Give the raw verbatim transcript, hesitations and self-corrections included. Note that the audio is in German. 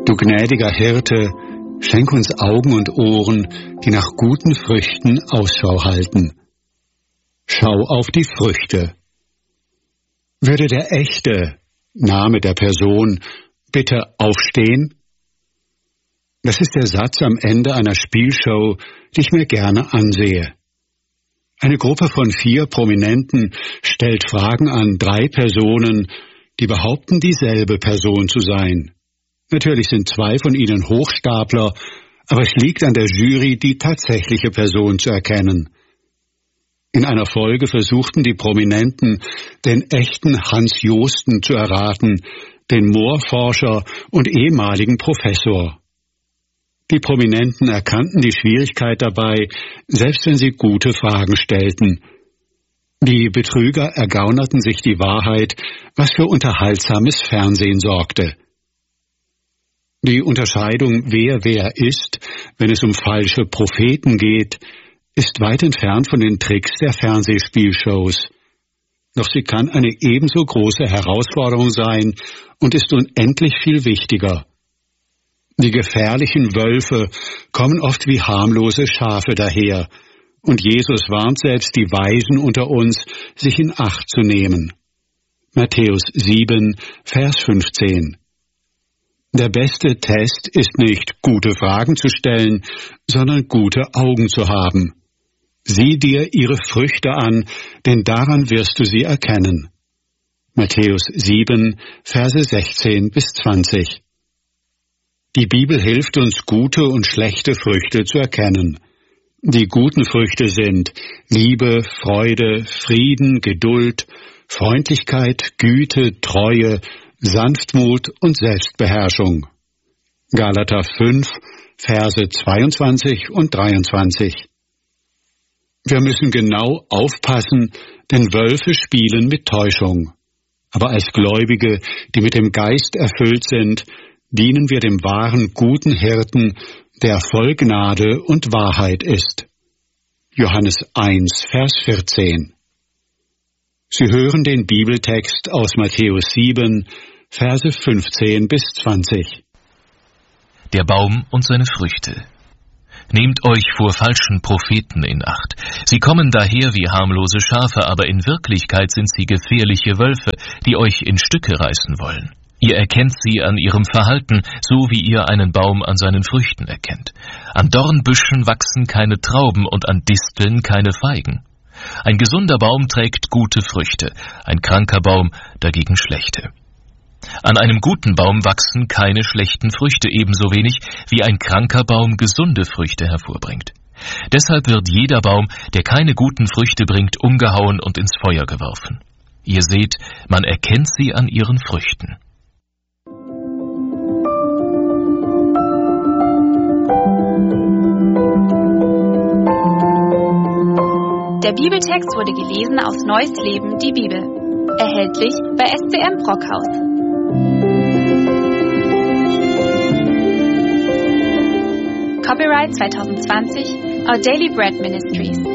Du gnädiger Hirte, schenk uns Augen und Ohren, die nach guten Früchten Ausschau halten. Schau auf die Früchte. Würde der echte Name der Person bitte aufstehen? Das ist der Satz am Ende einer Spielshow, die ich mir gerne ansehe. Eine Gruppe von vier Prominenten stellt Fragen an drei Personen, die behaupten, dieselbe Person zu sein. Natürlich sind zwei von ihnen Hochstapler, aber es liegt an der Jury, die tatsächliche Person zu erkennen. In einer Folge versuchten die Prominenten, den echten Hans Joosten zu erraten, den Moorforscher und ehemaligen Professor. Die Prominenten erkannten die Schwierigkeit dabei, selbst wenn sie gute Fragen stellten. Die Betrüger ergaunerten sich die Wahrheit, was für unterhaltsames Fernsehen sorgte. Die Unterscheidung, wer wer ist, wenn es um falsche Propheten geht, ist weit entfernt von den Tricks der Fernsehspielshows. Doch sie kann eine ebenso große Herausforderung sein und ist unendlich viel wichtiger. Die gefährlichen Wölfe kommen oft wie harmlose Schafe daher, und Jesus warnt selbst die Weisen unter uns, sich in Acht zu nehmen. Matthäus sieben, Vers fünfzehn. Der beste Test ist nicht, gute Fragen zu stellen, sondern gute Augen zu haben. Sieh dir ihre Früchte an, denn daran wirst du sie erkennen. Matthäus sieben, Verse sechzehn bis zwanzig. Die Bibel hilft uns, gute und schlechte Früchte zu erkennen. Die guten Früchte sind Liebe, Freude, Frieden, Geduld, Freundlichkeit, Güte, Treue, Sanftmut und Selbstbeherrschung. Galater fünf, Verse zweiundzwanzig und dreiundzwanzig. Wir müssen genau aufpassen, denn Wölfe spielen mit Täuschung. Aber als Gläubige, die mit dem Geist erfüllt sind, dienen wir dem wahren, guten Hirten, der voll Gnade und Wahrheit ist. Johannes eins, Vers vierzehn. Sie hören den Bibeltext aus Matthäus sieben, Verse fünfzehn bis zwanzig. Der Baum und seine Früchte. Nehmt euch vor falschen Propheten in Acht. Sie kommen daher wie harmlose Schafe, aber in Wirklichkeit sind sie gefährliche Wölfe, die euch in Stücke reißen wollen. Ihr erkennt sie an ihrem Verhalten, so wie ihr einen Baum an seinen Früchten erkennt. An Dornbüschen wachsen keine Trauben und an Disteln keine Feigen. Ein gesunder Baum trägt gute Früchte, ein kranker Baum dagegen schlechte. An einem guten Baum wachsen keine schlechten Früchte, ebenso wenig wie ein kranker Baum gesunde Früchte hervorbringt. Deshalb wird jeder Baum, der keine guten Früchte bringt, umgehauen und ins Feuer geworfen. Ihr seht, man erkennt sie an ihren Früchten. Der Bibeltext wurde gelesen aus Neues Leben, die Bibel. Erhältlich bei S C M Brockhaus. Copyright zwanzig zwanzig, Our Daily Bread Ministries.